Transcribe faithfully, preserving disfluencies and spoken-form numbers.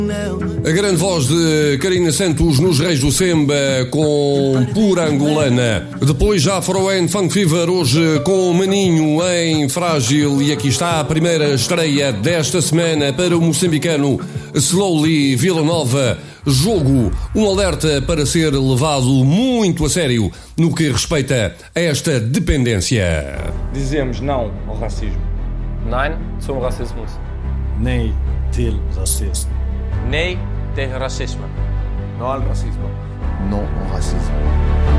A grande voz de Karina Santos nos Reis do Semba com Pura Angolana. Depois já Afro and Funk Fever hoje com Maninho em Frágil. E aqui está a primeira estreia desta semana para o moçambicano Slowly Vila Nova. Jogo, um alerta para ser levado muito a sério no que respeita a esta dependência. Dizemos não ao racismo. Nein zum Rassismus. Nee til racisme. Nee tegen racisme. No al racismo. No au racisme.